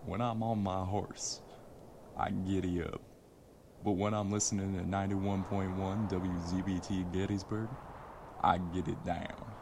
When I'm on my horse, I giddy up. But when I'm listening to 91.1 WZBT Gettysburg, I get it down.